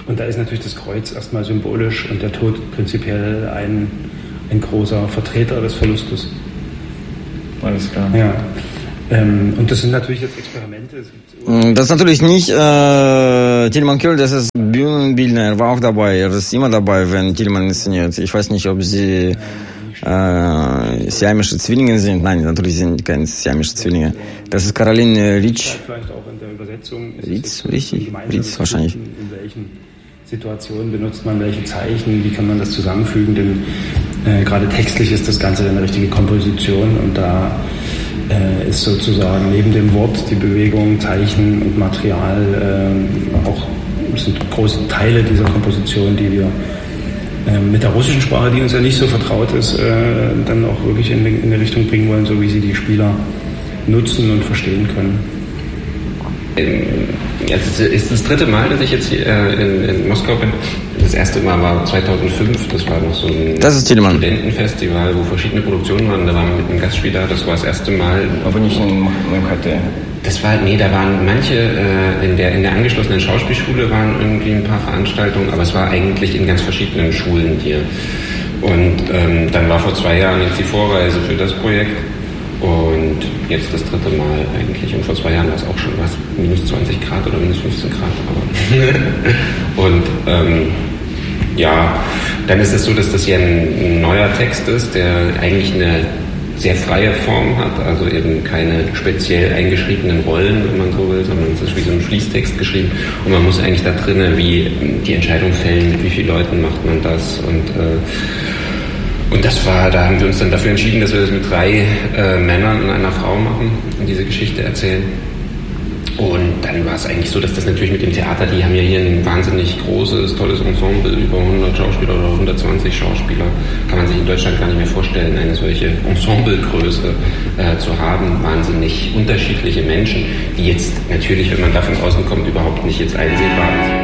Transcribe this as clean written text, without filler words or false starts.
Und da ist natürlich das Kreuz erstmal symbolisch und der Tod prinzipiell ein großer Vertreter des Verlustes. Alles klar. Ja. Und das sind natürlich jetzt Experimente. Das ist natürlich nicht Tilman Köll, das ist Bühnenbildner, er war auch dabei, er ist immer dabei, wenn Tilman inszeniert. Ich weiß nicht, ob sie siamische Zwillinge sind. Nein, natürlich sind keine siamische Zwillinge. Das ist Caroline Ritsch. Vielleicht auch in der Übersetzung. Ritz, richtig? Ritz wahrscheinlich. In welchen Situationen benutzt man welche Zeichen, wie kann man das zusammenfügen, denn gerade textlich ist das Ganze eine richtige Komposition und da ist sozusagen neben dem Wort die Bewegung, Zeichen und Material auch sind große Teile dieser Komposition, die wir mit der russischen Sprache, die uns ja nicht so vertraut ist, dann auch wirklich in eine Richtung bringen wollen, so wie sie die Spieler nutzen und verstehen können. Jetzt ist das dritte Mal, dass ich jetzt hier in Moskau bin. Das erste Mal war 2005, das war noch so ein Studentenfestival, wo verschiedene Produktionen waren. Da waren wir mit einem Gastspiel da, das war das erste Mal. Aber nicht in MKT. Das war, nee, da waren manche in der angeschlossenen Schauspielschule waren irgendwie ein paar Veranstaltungen, aber es war eigentlich in ganz verschiedenen Schulen hier. Und dann war vor 2 Jahren jetzt die Vorreise für das Projekt. Und jetzt das dritte Mal eigentlich. Und vor 2 Jahren war es auch schon was, minus 20 Grad oder minus 15 Grad. Und ja, dann ist es so, dass das hier ein neuer Text ist, der eigentlich eine sehr freie Form hat, also eben keine speziell eingeschriebenen Rollen, wenn man so will, sondern es ist wie so ein Fließtext geschrieben und man muss eigentlich da drinnen wie die Entscheidung fällen, mit wie vielen Leuten macht man das und das war, da haben wir uns dann dafür entschieden, dass wir das mit 3 Männern und einer Frau machen und diese Geschichte erzählen. Und dann war es eigentlich so, dass das natürlich mit dem Theater, die haben ja hier ein wahnsinnig großes, tolles Ensemble, über 100 Schauspieler oder 120 Schauspieler. Kann man sich in Deutschland gar nicht mehr vorstellen, eine solche Ensemblegröße zu haben. Wahnsinnig unterschiedliche Menschen, die jetzt natürlich, wenn man da von außen kommt, überhaupt nicht jetzt einsehbar sind.